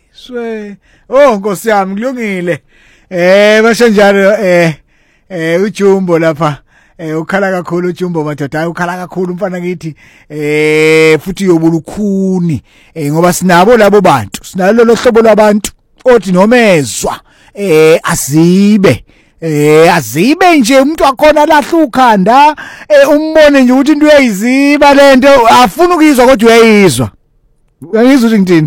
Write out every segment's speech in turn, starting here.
Shwe. Oh Nkosi yami kulungile. Basho njalo uJumbo lapha. Ukhala kakhulu uJumbo madoda ukhala kakhulu mfana ngithi futhi yobulukhuni ngoba sinabo labo bantu sinalo lo hlobo labantu othi nomezwa azibe nje umuntu wakhona lahla ukhanda umbone nje ukuthi into uyayiziba lento afuna ukuyizwa kodwa uyayizwa uyangizwa ukuthi ngithini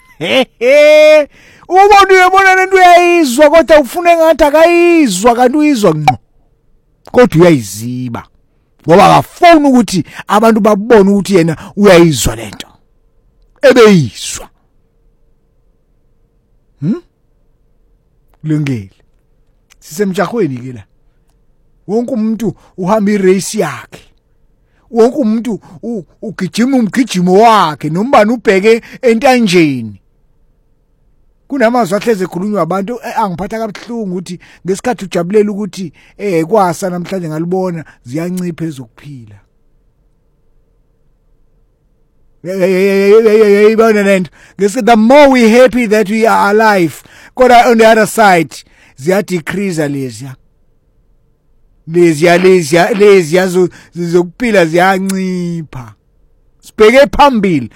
ubona uyabona lento uyayizwa kodwa ufuna ngathi akayizwa kanti uyizwa ngqo kodwa uyayiziba ngoba akafuni ukuthi abantu babone ukuthi yena uyayizwa lento ebeyizwa kulungile sisemjahweni ke la wonke umuntu uhamba irace yakhe wonke umuntu ugijima umgijimo wakhe nombani ubheke entanjeni kunamazwi ahleze ekhulunywa abantu angiphatha kabuhlungu ukuthi ngesikhathi ujabulela ukuthi kwasa namhlanje ngalibona ziyancipha ezokuphila yayibona lento ngesikhathi the more we happy that we are alive kodwa on the other side ziya decrease lezia zokuphila ziyancipha sibheke phambili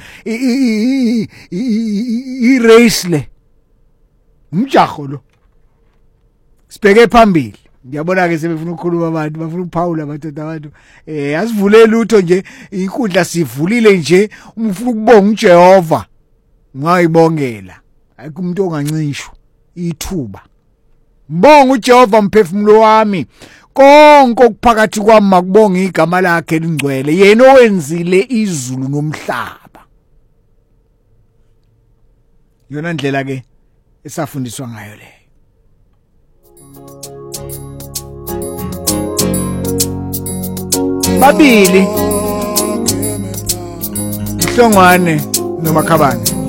irace le umjaho lo sibheke phambili ngiyabona ke sebefuna ukukhuluma abantu bafuna ukuphawula abantu asivule lutho nje inkundla sivulile nje umfuna ukubonga uJehova ngayibongela ayikho umuntu ongancishwa ithuba mbonga uJehova mphefumulo wami konke okuphakathi kwami makubonga igama lakhe elingcwele yena owenzile izulu nomhlaba yona ndlela ke esafundiswa ngayo le babili Hlongwane noMakhabane